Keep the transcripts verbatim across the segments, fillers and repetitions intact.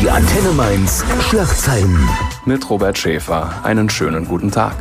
Die Antenne Mainz Schlagzeilen. Mit Robert Schäfer. Einen schönen guten Tag.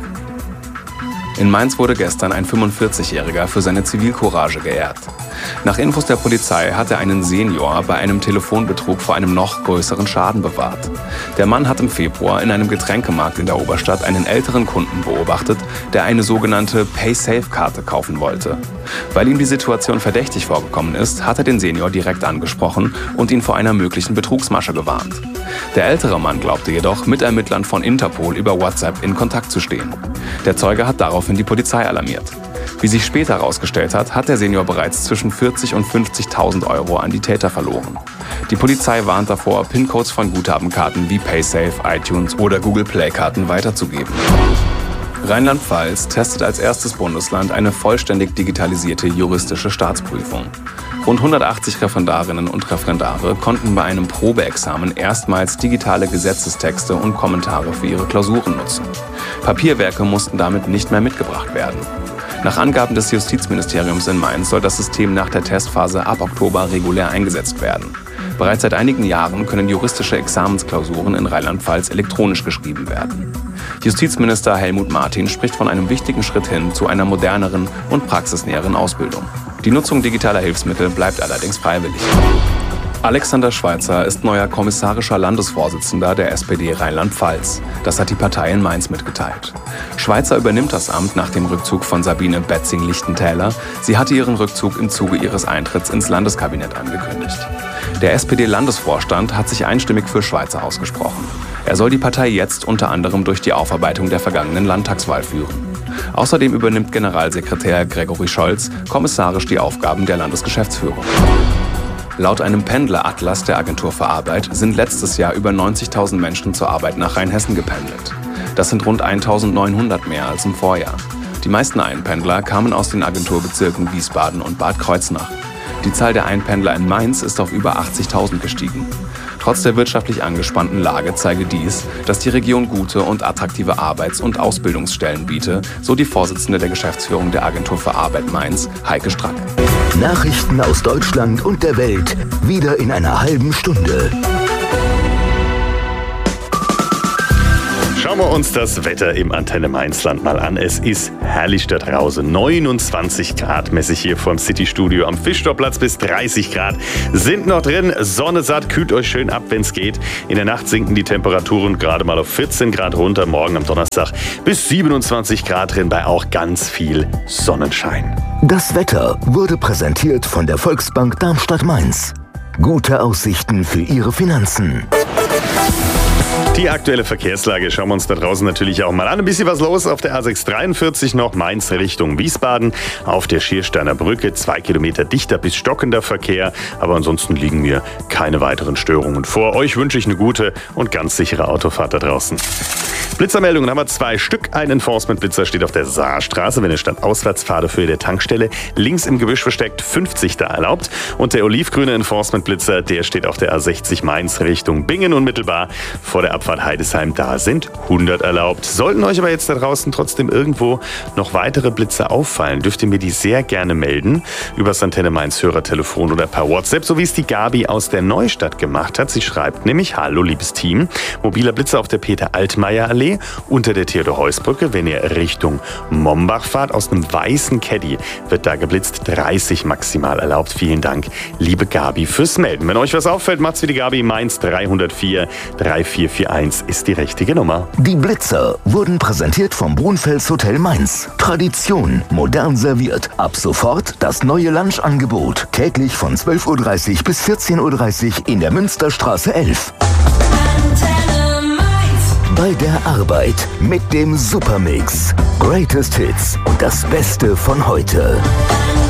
In Mainz wurde gestern ein fünfundvierzigjähriger für seine Zivilcourage geehrt. Nach Infos der Polizei hat er einen Senior bei einem Telefonbetrug vor einem noch größeren Schaden bewahrt. Der Mann hat im Februar in einem Getränkemarkt in der Oberstadt einen älteren Kunden beobachtet, der eine sogenannte Pay-Safe-Karte kaufen wollte. Weil ihm die Situation verdächtig vorgekommen ist, hat er den Senior direkt angesprochen und ihn vor einer möglichen Betrugsmasche gewarnt. Der ältere Mann glaubte jedoch, mit Ermittlern von Interpol über WhatsApp in Kontakt zu stehen. Der Zeuge hat daraufhin die Polizei alarmiert. Wie sich später herausgestellt hat, hat der Senior bereits zwischen vierzig und fünfzigtausend Euro an die Täter verloren. Die Polizei warnt davor, PIN-Codes von Guthabenkarten wie PaySafe, iTunes oder Google Play-Karten weiterzugeben. Rheinland-Pfalz testet als erstes Bundesland eine vollständig digitalisierte juristische Staatsprüfung. Rund hundertachtzig Referendarinnen und Referendare konnten bei einem Probeexamen erstmals digitale Gesetzestexte und Kommentare für ihre Klausuren nutzen. Papierwerke mussten damit nicht mehr mitgebracht werden. Nach Angaben des Justizministeriums in Mainz soll das System nach der Testphase ab Oktober regulär eingesetzt werden. Bereits seit einigen Jahren können juristische Examensklausuren in Rheinland-Pfalz elektronisch geschrieben werden. Justizminister Helmut Martin spricht von einem wichtigen Schritt hin zu einer moderneren und praxisnäheren Ausbildung. Die Nutzung digitaler Hilfsmittel bleibt allerdings freiwillig. Alexander Schweitzer ist neuer kommissarischer Landesvorsitzender der S P D Rheinland-Pfalz. Das hat die Partei in Mainz mitgeteilt. Schweitzer übernimmt das Amt nach dem Rückzug von Sabine Betzing-Lichtentäler. Sie hatte ihren Rückzug im Zuge ihres Eintritts ins Landeskabinett angekündigt. Der S P D-Landesvorstand hat sich einstimmig für Schweitzer ausgesprochen. Er soll die Partei jetzt unter anderem durch die Aufarbeitung der vergangenen Landtagswahl führen. Außerdem übernimmt Generalsekretär Gregory Scholz kommissarisch die Aufgaben der Landesgeschäftsführung. Laut einem Pendleratlas der Agentur für Arbeit sind letztes Jahr über neunzigtausend Menschen zur Arbeit nach Rheinhessen gependelt. Das sind rund eintausendneunhundert mehr als im Vorjahr. Die meisten Einpendler kamen aus den Agenturbezirken Wiesbaden und Bad Kreuznach. Die Zahl der Einpendler in Mainz ist auf über achtzigtausend gestiegen. Trotz der wirtschaftlich angespannten Lage zeige dies, dass die Region gute und attraktive Arbeits- und Ausbildungsstellen biete, so die Vorsitzende der Geschäftsführung der Agentur für Arbeit Mainz, Heike Strack. Nachrichten aus Deutschland und der Welt, wieder in einer halben Stunde. Schauen wir uns das Wetter im Antenne Mainzland mal an. Es ist herrlich da draußen. neunundzwanzig Grad messe ich hier vom City-Studio am Fischtorplatz, bis dreißig Grad sind noch drin. Sonne satt, kühlt euch schön ab, wenn es geht. In der Nacht sinken die Temperaturen gerade mal auf vierzehn Grad runter. Morgen am Donnerstag bis siebenundzwanzig Grad drin, bei auch ganz viel Sonnenschein. Das Wetter wurde präsentiert von der Volksbank Darmstadt-Mainz. Gute Aussichten für Ihre Finanzen. Die aktuelle Verkehrslage schauen wir uns da draußen natürlich auch mal an. Ein bisschen was los auf der A sechs dreiundvierzig noch Mainz Richtung Wiesbaden. Auf der Schiersteiner Brücke zwei Kilometer dichter bis stockender Verkehr. Aber ansonsten liegen mir keine weiteren Störungen vor. Euch wünsche ich eine gute und ganz sichere Autofahrt da draußen. Blitzermeldungen haben wir zwei Stück. Ein Enforcement-Blitzer steht auf der Saarstraße, wenn ihr Stadtauswärtsfahrt für der Tankstelle links im Gebüsch versteckt, fünfzig da erlaubt. Und der olivgrüne Enforcement-Blitzer, der steht auf der A sechzig Mainz Richtung Bingen unmittelbar vor der Abfahrt Heidesheim. Da sind hundert erlaubt. Sollten euch aber jetzt da draußen trotzdem irgendwo noch weitere Blitzer auffallen, dürft ihr mir die sehr gerne melden. Übers Antenne Mainz Hörertelefon oder per WhatsApp, so wie es die Gabi aus der Neustadt gemacht hat. Sie schreibt nämlich: Hallo liebes Team, mobiler Blitzer auf der Peter-Altmaier-Allee unter der Theodor-Heuss-Brücke. Wenn ihr Richtung Mombach fahrt, aus einem weißen Caddy wird da geblitzt, dreißig maximal erlaubt. Vielen Dank, liebe Gabi, fürs Melden. Wenn euch was auffällt, macht's wie die Gabi. Mainz dreihundertvier drei vier vier eins ist die richtige Nummer. Die Blitzer wurden präsentiert vom Brunfels Hotel Mainz. Tradition, modern serviert. Ab sofort das neue Lunchangebot. Täglich von zwölf Uhr dreißig bis vierzehn Uhr dreißig in der Münsterstraße elf. Bei der Arbeit mit dem Supermix. Greatest Hits und das Beste von heute.